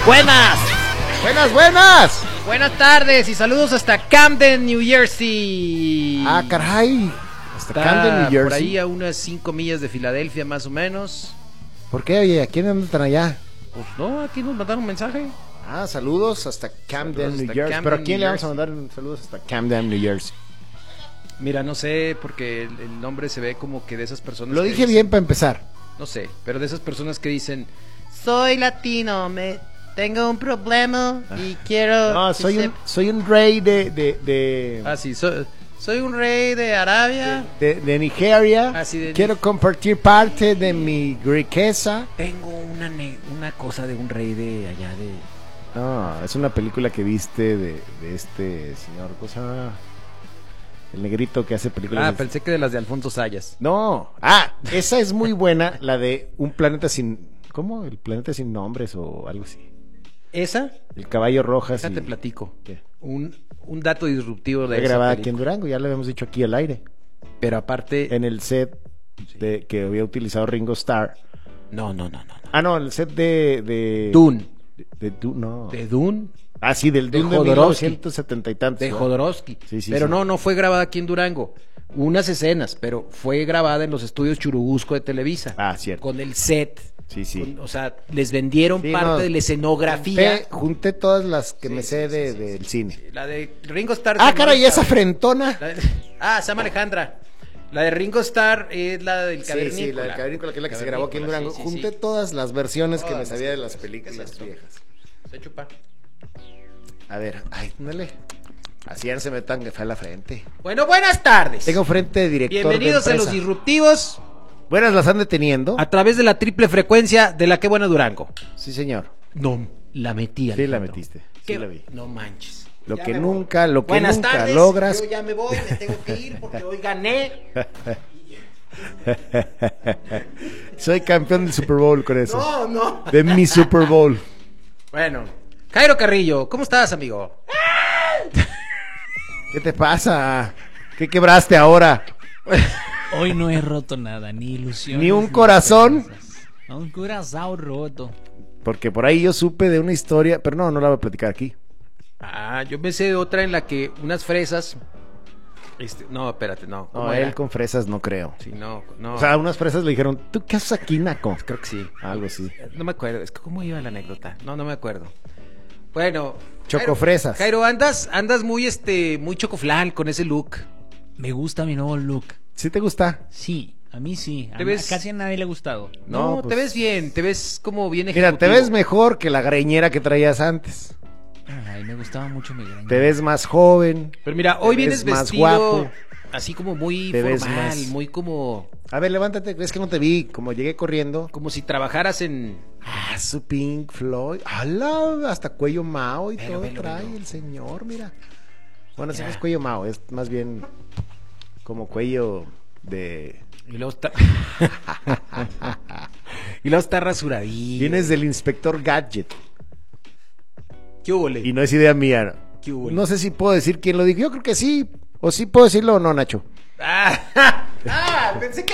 Buenas. Buenas. Buenas tardes y saludos hasta Camden, New Jersey. Ah, caray. Hasta Camden, New Jersey. Por ahí a unas 5 millas de Filadelfia, más o menos. ¿Por qué? Oye, ¿a quién andan allá? Pues no, aquí nos mandaron un mensaje. Ah, saludos hasta Camden, New Jersey. Camden, ¿Pero a quién New le vamos a Jersey. mandar saludos hasta Camden, New Jersey? Mira, no sé, porque el nombre se ve como que de esas personas. Lo que dije dicen- bien para empezar. No sé, pero de esas personas que dicen: soy latino, tengo un problema y quiero. No, soy un rey de Ah, sí, soy un rey de Arabia. de Nigeria. Ah, sí, de Quiero compartir parte de mi riqueza. Tengo una cosa de un rey de allá de. No, es una película que viste de este señor, ¿cómo se llama? El negrito que hace películas. Ah, pensé que de las de Alfonso Sayas. No, esa es muy buena, la de un planeta sin, ¿cómo? El planeta sin nombres o algo así. ¿Esa? El caballo rojas. Déjate platico. ¿Qué? Un dato disruptivo de Fue esa grabada aquí en película. Durango, ya lo habíamos dicho aquí al aire, Pero aparte. en el set de que había utilizado Ringo Starr. No. Ah, no, el set de Dune. de Dune, no. De Dune. Ah, sí, del de Dune de Jodorowsky. 1970 y tantos. De ¿no? Jodorowsky. Sí, pero sí. no fue grabada aquí en Durango. Unas escenas, pero fue grabada en los estudios Churubusco de Televisa. Ah, cierto. Con el set. Sí, sí. O sea, les vendieron Sí, parte no, de la escenografía. Junté todas las que Sí, me sé sí, del cine. La de Ringo Starr. Ah, se llama caray, esa Alejandra. frentona. Se llama Alejandra. La de Ringo Starr es la del cavernícola. Sí, la del cavernícola, que es la que se grabó aquí en Durango. Sí, Junté sí. todas las versiones que Todas me las sabía de que- las ¿qué películas es esto? viejas. Se chupa. A ver, ándale. Así ya no se me tan que fue a la frente. Bueno, buenas tardes. Tengo frente de director Bienvenidos de a los empresa. disruptivos Buenas las han deteniendo. a través de la triple frecuencia de la que buena Durango. Sí, señor. No, la metí. Sí, la Alejandro. metiste. Sí, ¿Qué? la vi. No manches. Lo Ya que me nunca, voy. lo que Buenas nunca tardes, logras. Yo ya me voy, me tengo que ir porque hoy gané. Soy campeón del Super Bowl con eso. No. De mi Super Bowl. Bueno, Jairo Carrillo, ¿cómo estás, amigo? ¿Qué te pasa? ¿Qué quebraste ahora? Hoy no he roto nada, ni ilusiones. ¿Ni un corazón? esperanzas. Un corazón roto. Porque por ahí yo supe de una historia, pero no la voy a platicar aquí. Yo me sé de otra en la que unas fresas. No, espérate, no. No, ¿Cómo él era? con fresas no creo. Sí, no. O sea, unas fresas le dijeron, ¿tú qué haces aquí, Naco? Creo que sí. Algo así. No me acuerdo. Es que ¿cómo iba la anécdota? No me acuerdo. Bueno. Chocofresas. Jairo, andas muy muy chocoflan con ese look. Me gusta mi nuevo look. ¿Sí te gusta? Sí, a mí sí. ¿Te A ves? casi a nadie le ha gustado. No, No, pues- te ves bien, te ves como bien Mira, ejecutivo. te ves mejor que la greñera que traías antes. Ay, me gustaba mucho mi greña. Te ves más joven. Pero mira, hoy Te vienes ves más vestido guapo. así como muy Te ves formal, más- muy como A ver, levántate, es que no te vi. Como llegué corriendo. si trabajaras en Su Pink Floyd. ¡Hala! Hasta cuello Mao y Velo, todo velo, trae velo. el señor, mira. Bueno, sí Ya. no es cuello Mao, es más bien como cuello de... y luego está y luego está rasuradillo. Vienes del Inspector Gadget. ¿Qué húbole? Y no es idea mía. ¿Qué hubo? No sé si puedo decir quién lo dijo. Yo creo que sí. O sí puedo decirlo o no, Nacho. Pensé que